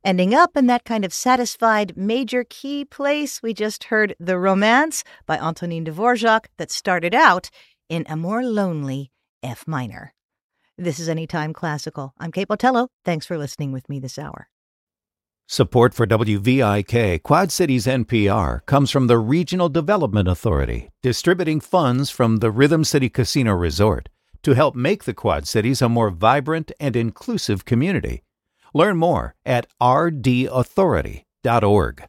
Ending up in that kind of satisfied major key place, we just heard The Romance by Antonin Dvorak that started out in a more lonely F minor. This is Anytime Classical. I'm Kate Botello. Thanks for listening with me this hour. Support for WVIK, Quad Cities NPR, comes from the Regional Development Authority, distributing funds from the Rhythm City Casino Resort to help make the Quad Cities a more vibrant and inclusive community. Learn more at rdauthority.org.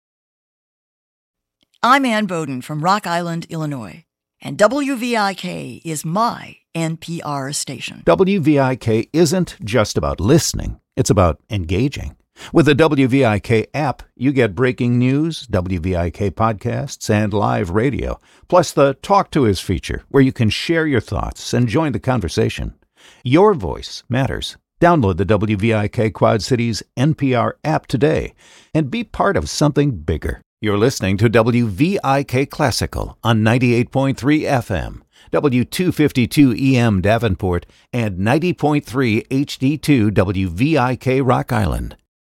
I'm Ann Bowden from Rock Island, Illinois, and WVIK is my NPR station. WVIK isn't just about listening, it's about engaging. With the WVIK app, you get breaking news, WVIK podcasts, and live radio, plus the Talk to Us feature, where you can share your thoughts and join the conversation. Your voice matters. Download the WVIK Quad Cities NPR app today and be part of something bigger. You're listening to WVIK Classical on 98.3 FM, W252 EM Davenport, and 90.3 HD2 WVIK Rock Island.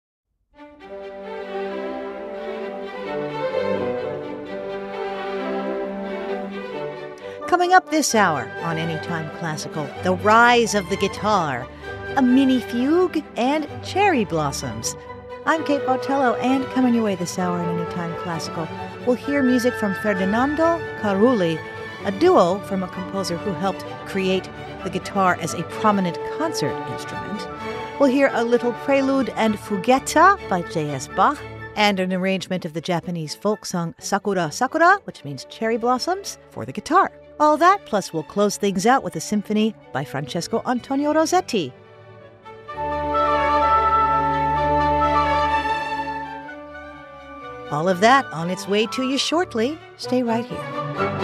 Coming up this hour on Anytime Classical, the rise of the guitar, a mini fugue, and cherry blossoms. I'm Kate Botello, and coming your way this hour on Anytime Classical, we'll hear music from Ferdinando Carulli, a duo from a composer who helped create the guitar as a prominent concert instrument. We'll hear a little prelude and fuguetta by J.S. Bach, and an arrangement of the Japanese folk song Sakura Sakura, which means cherry blossoms, for the guitar. All that, plus we'll close things out with a symphony by Francesco Antonio Rossetti. All of that on its way to you shortly. Stay right here.